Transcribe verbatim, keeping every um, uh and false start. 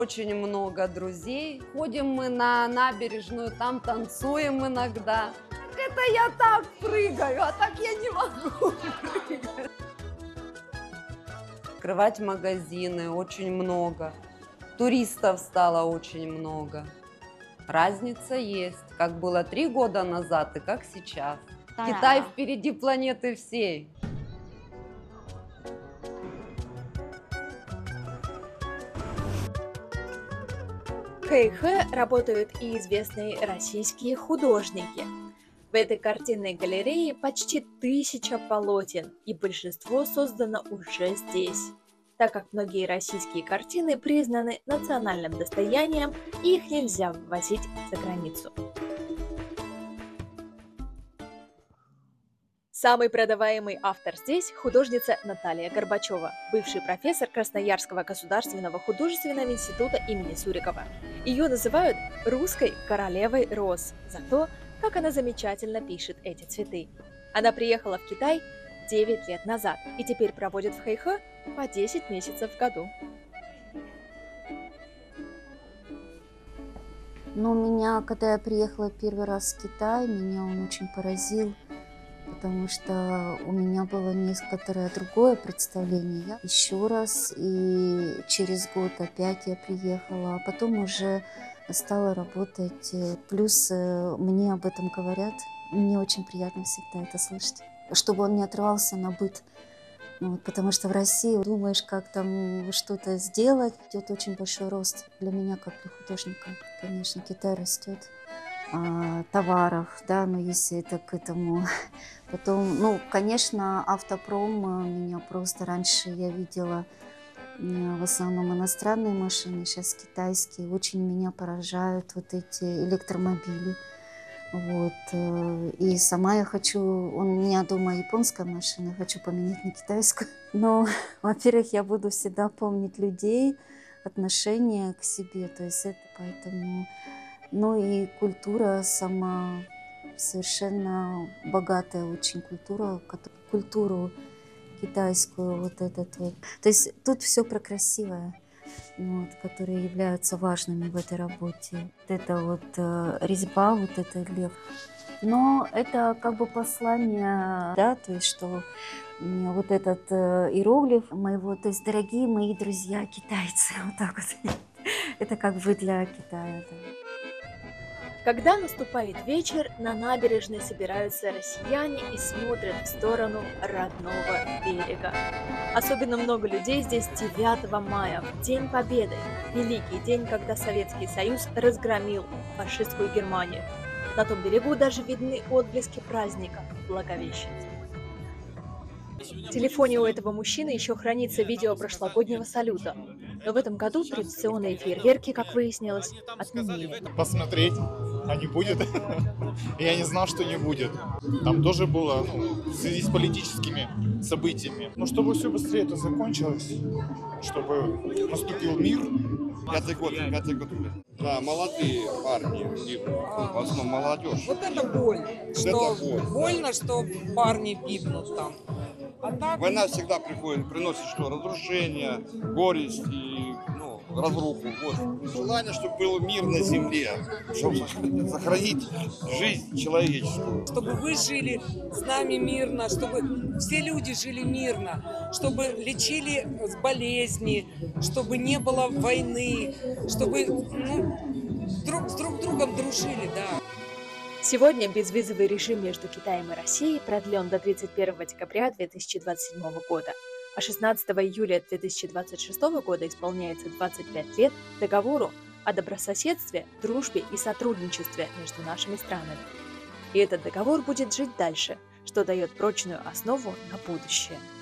Очень много друзей. Ходим мы на набережную, там танцуем иногда. Это я так прыгаю, а так я не могу прыгать. Открывать магазины очень много. Туристов стало очень много. Разница есть, как было три года назад и как сейчас. Да. Китай впереди планеты всей. В Хэйхэ работают и известные российские художники. В этой картинной галерее почти тысяча полотен, и большинство создано уже здесь. Так как многие российские картины признаны национальным достоянием, и их нельзя ввозить за границу. Самый продаваемый автор здесь – художница Наталья Горбачева, бывший профессор Красноярского государственного художественного института имени Сурикова. Ее называют «русской королевой роз» за то, как она замечательно пишет эти цветы. Она приехала в Китай девять лет назад и теперь проводит в Хэйхэ по десять месяцев в году. Но меня, когда я приехала первый раз в Китай, меня он очень поразил, потому что у меня было некоторое другое представление. Я еще раз, и через год опять я приехала, а потом уже стала работать. Плюс мне об этом говорят, мне очень приятно всегда это слышать, чтобы он не отрывался на быт. Вот, потому что в России думаешь, как там что-то сделать, идет очень большой рост для меня, как для художника. Конечно, Китай растет. А, товаров, да, но если это к этому. Потом, ну, конечно, автопром меня просто раньше я видела в основном иностранные машины, сейчас китайские. Очень меня поражают вот эти электромобили. Вот. И сама я хочу, у меня дома японская машина, я хочу поменять на китайскую. Но, во-первых, я буду всегда помнить людей, отношение к себе, то есть это поэтому... Ну и культура сама совершенно богатая очень культура, культуру китайскую вот этот вот. То есть тут все про красивое, вот, которые являются важными в этой работе. Вот это вот э, резьба, вот это лев. Но это как бы послание, да, то есть что вот этот э, иероглиф моего, то есть дорогие мои друзья китайцы, вот так вот. Это как бы для Китая, да. Когда наступает вечер, на набережной собираются россияне и смотрят в сторону родного берега. Особенно много людей здесь девятого мая, в День Победы, великий день, когда Советский Союз разгромил фашистскую Германию. На том берегу даже видны отблески праздника Благовещенства. В телефоне у этого мужчины еще хранится видео прошлогоднего салюта. Но в этом году традиционные фейерверки, как выяснилось, отменили. Посмотреть, а не будет. Я не знал, что не будет. Там тоже было, ну, в связи с политическими событиями. Но чтобы все быстрее это закончилось, чтобы наступил мир. Пятый год, пятый год. Да, молодые парни, в основном молодежь. Вот это боль, Вот что это боль. больно, что парни гибнут там. А так... Война всегда приходит, приносит что? Разрушение, горесть и ну, разруху. Вот. Желание, чтобы был мир на земле, чтобы сохранить жизнь человеческую. Чтобы вы жили с нами мирно, чтобы все люди жили мирно, чтобы лечили болезни, чтобы не было войны, чтобы ну, друг с друг другом дружили, да. Сегодня безвизовый режим между Китаем и Россией продлен до тридцать первого декабря две тысячи двадцать седьмого года, а шестнадцатого июля две тысячи двадцать шестого года исполняется двадцать пять лет договору о добрососедстве, дружбе и сотрудничестве между нашими странами. И этот договор будет жить дальше, что дает прочную основу на будущее.